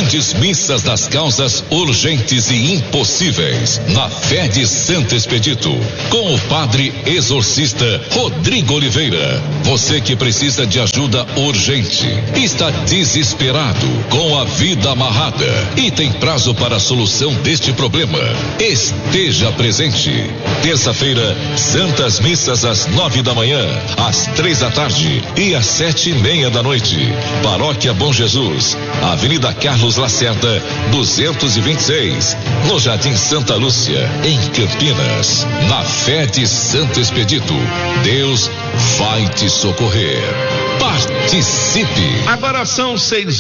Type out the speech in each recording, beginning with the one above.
grandes missas das causas urgentes e impossíveis, na fé de Santo Expedito, com o padre exorcista Rodrigo Oliveira. Você que precisa de ajuda urgente, está desesperado, com a vida amarrada e tem prazo para a solução deste problema, esteja presente. Terça-feira, Santas Missas às 9 da manhã, às 3 da tarde e às 7:30 da noite. Paróquia Bom Jesus, Avenida Carlos Lacerda, 226, no Jardim Santa Lúcia, em Campinas. Na fé de Santo Expedito, Deus vai te socorrer. Participe! Agora são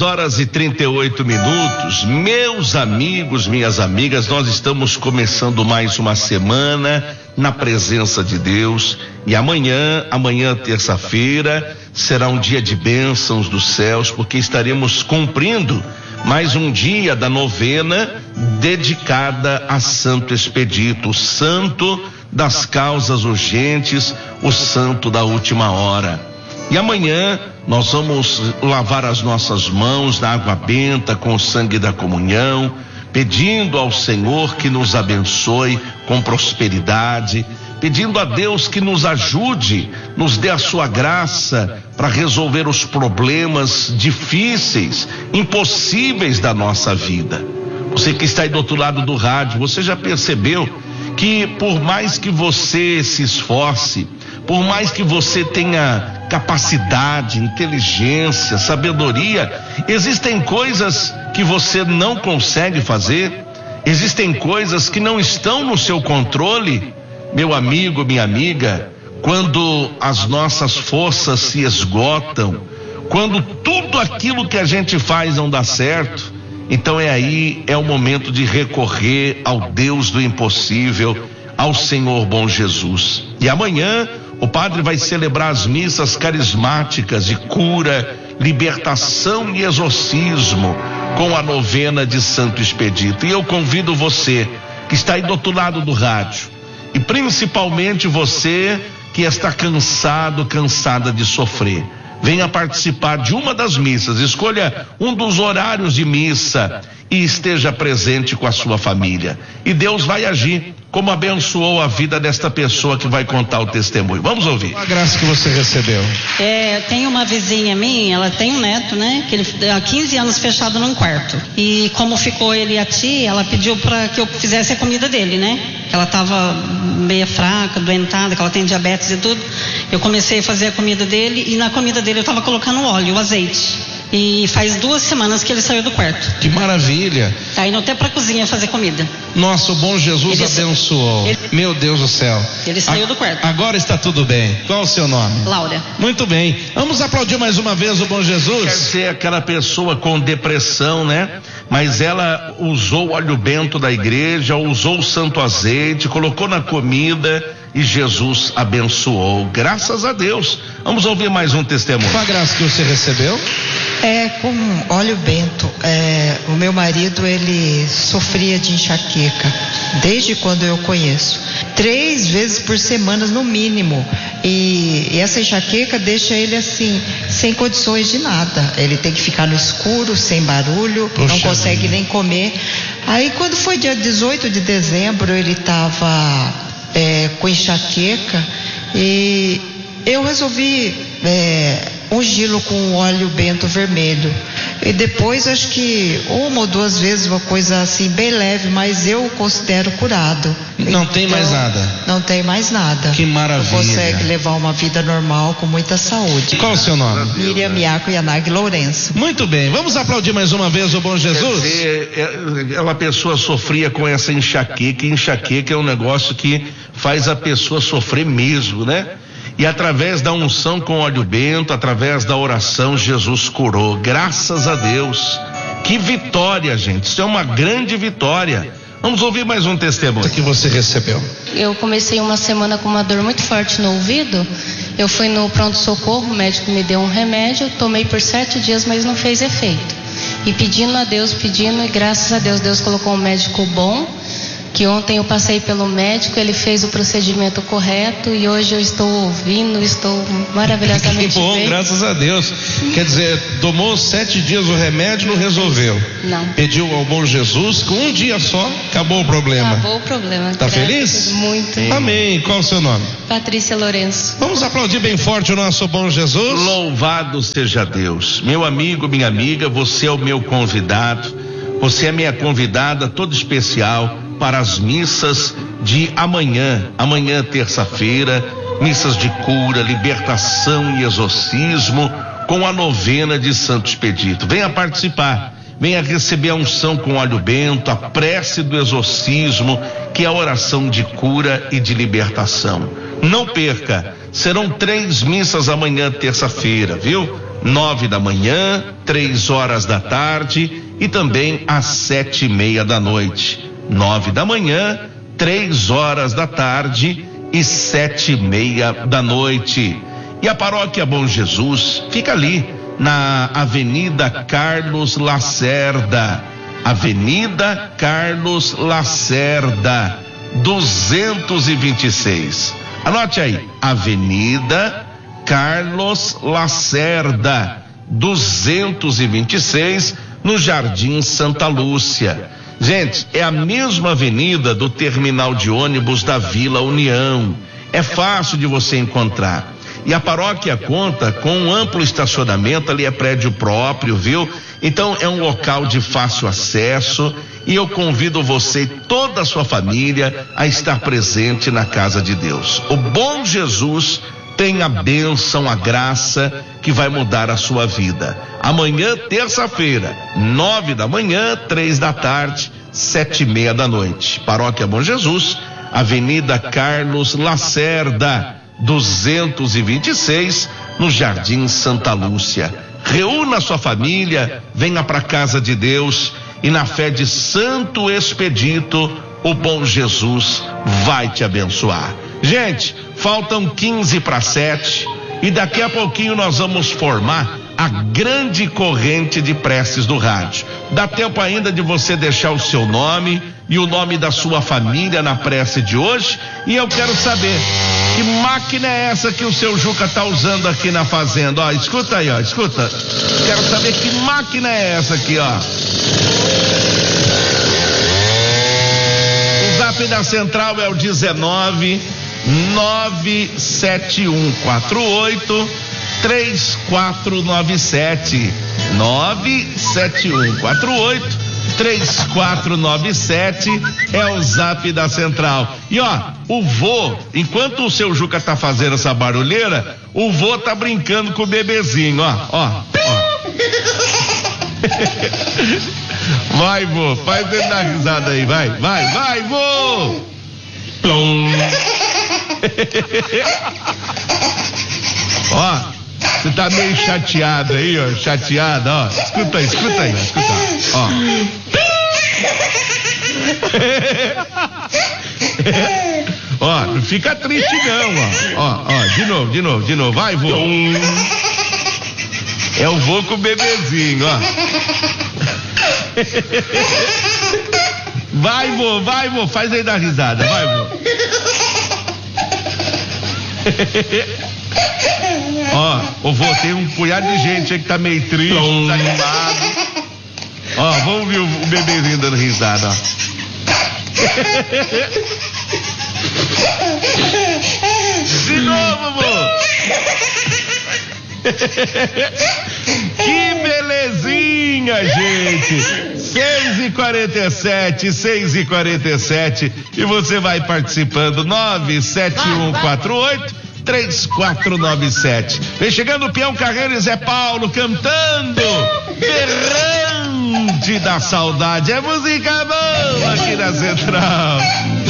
6:38. Meus amigos, minhas amigas, nós estamos começando mais uma semana na presença de Deus, e amanhã, terça-feira, será um dia de bênçãos dos céus, porque estaremos cumprindo mais um dia da novena dedicada a Santo Expedito, o santo das causas urgentes, o santo da última hora. E amanhã nós vamos lavar as nossas mãos na água benta com o sangue da comunhão, pedindo ao Senhor que nos abençoe com prosperidade, pedindo a Deus que nos ajude, nos dê a sua graça para resolver os problemas difíceis, impossíveis da nossa vida. Você que está aí do outro lado do rádio, você já percebeu que por mais que você se esforce, por mais que você tenha capacidade, inteligência, sabedoria, existem coisas que você não consegue fazer, existem coisas que não estão no seu controle. Meu amigo, minha amiga, quando as nossas forças se esgotam, quando tudo aquilo que a gente faz não dá certo, então é o momento de recorrer ao Deus do impossível, ao Senhor bom Jesus. E amanhã o padre vai celebrar as missas carismáticas de cura, libertação e exorcismo com a novena de Santo Expedito. E eu convido você que está aí do outro lado do rádio, e principalmente você que está cansada de sofrer, venha participar de uma das missas, escolha um dos horários de missa e esteja presente com a sua família. E Deus vai agir, como abençoou a vida desta pessoa que vai contar o testemunho. Vamos ouvir. A graça que você recebeu. Tem uma vizinha minha, ela tem um neto, né? Que ele há 15 anos fechado num quarto. E como ficou ele e a tia, ela pediu para que eu fizesse a comida dele, né? Ela estava meia fraca, doentada, que ela tem diabetes e tudo. Eu comecei a fazer a comida dele, e na comida dele eu estava colocando o óleo, o azeite. E faz 2 semanas que ele saiu do quarto. Que maravilha. Tá indo até pra cozinha fazer comida. Nossa, o bom Jesus abençoou. Meu Deus do céu. Ele saiu do quarto. Agora está tudo bem. Qual é o seu nome? Laura. Muito bem. Vamos aplaudir mais uma vez o bom Jesus. Quer ser aquela pessoa com depressão, né? Mas ela usou o óleo bento da igreja, usou o santo azeite, colocou na comida e Jesus abençoou. Graças a Deus. Vamos ouvir mais um testemunho. Qual a graça que você recebeu? Com óleo bento. O meu marido, ele sofria de enxaqueca desde quando eu conheço. 3 vezes por semana no mínimo. E essa enxaqueca deixa ele assim, sem condições de nada. Ele tem que ficar no escuro, sem barulho, não consegue nem comer. Aí quando foi dia 18 de dezembro, ele estava com enxaqueca, e eu resolvi ungí-lo com óleo bento vermelho. E depois, acho que 1 ou 2 vezes, uma coisa assim bem leve, mas eu o considero curado. Não tem mais nada? Não tem mais nada. Que maravilha. Consegue levar uma vida normal com muita saúde. Qual o seu nome? Miriam Miaco Yanag Lourenço. Muito bem, vamos aplaudir mais uma vez o bom Jesus? Quer dizer, aquela pessoa sofria com essa enxaqueca, e enxaqueca é um negócio que faz a pessoa sofrer mesmo, né? E através da unção com óleo bento, através da oração, Jesus curou. Graças a Deus. Que vitória, gente. Isso é uma grande vitória. Vamos ouvir mais um testemunho. O que você recebeu? Eu comecei uma semana com uma dor muito forte no ouvido. Eu fui no pronto-socorro, o médico me deu um remédio, tomei por 7 dias, mas não fez efeito. E pedindo a Deus, e graças a Deus, Deus colocou um médico bom, que ontem eu passei pelo médico, ele fez o procedimento correto e hoje eu estou ouvindo, estou maravilhosamente que bom, bem. Graças a Deus. Quer dizer, tomou 7 dias o remédio, não resolveu. Não. Pediu ao bom Jesus, com um dia só, acabou o problema. Acabou o problema. Tá feliz? Muito. Amém. Qual o seu nome? Patrícia Lourenço. Vamos aplaudir bem forte o nosso bom Jesus. Louvado seja Deus. Meu amigo, minha amiga, você é o meu convidado, você é minha convidada toda especial para as missas de amanhã, terça-feira, missas de cura, libertação e exorcismo com a novena de Santo Expedito. Venha participar, venha receber a unção com óleo bento, a prece do exorcismo, que é a oração de cura e de libertação. Não perca, serão 3 missas amanhã, terça-feira, viu? 9 da manhã, 3 horas da tarde e também às 7:30 da noite. 9 da manhã, 3 horas da tarde e 7:30 da noite. E a paróquia Bom Jesus fica ali na Avenida Carlos Lacerda, 226. Anote aí, Avenida Carlos Lacerda, 226, no Jardim Santa Lúcia. Gente, é a mesma avenida do terminal de ônibus da Vila União. É fácil de você encontrar. E a paróquia conta com um amplo estacionamento, ali é prédio próprio, viu? Então é um local de fácil acesso e eu convido você e toda a sua família a estar presente na casa de Deus. O bom Jesus tem a bênção, a graça que vai mudar a sua vida. Amanhã, terça-feira, 9 da manhã, 3 da tarde, 7:30 da noite. Paróquia Bom Jesus, Avenida Carlos Lacerda, 226, no Jardim Santa Lúcia. Reúna sua família, venha para a casa de Deus e na fé de Santo Expedito, o bom Jesus vai te abençoar. Gente, faltam 15 para 7 e daqui a pouquinho nós vamos formar a grande corrente de preces do rádio. Dá tempo ainda de você deixar o seu nome e o nome da sua família na prece de hoje. E eu quero saber, que máquina é essa que o seu Juca tá usando aqui na fazenda? Ó, escuta aí, ó, escuta. Quero saber que máquina é essa aqui, ó. O zap da central é o 19-97148-3497. 97148-3497 é o zap da central. E ó, o vô, enquanto o seu Juca tá fazendo essa barulheira, o vô tá brincando com o bebezinho, ó. Vai, vô, faz ele dar risada aí, vai, vô. Plum. Ó, você tá meio chateado aí, ó, chateado, ó. Escuta aí, ó. Ó, não fica triste não, ó. Ó, de novo, vai, vô. É o vô com o bebezinho, ó. Vai, vô, faz aí dar risada, vai, vô. Ó, ô vô, tem um punhado de gente aí que tá meio triste, desanimado. Ó, vamos ver o bebezinho dando risada, ó. De novo, vô. Que belezinha, gente. 6h47 e você vai participando. 97148-3497. Vem chegando o peão Carreiro e Zé Paulo cantando Berrante da Saudade. É música boa aqui na Central.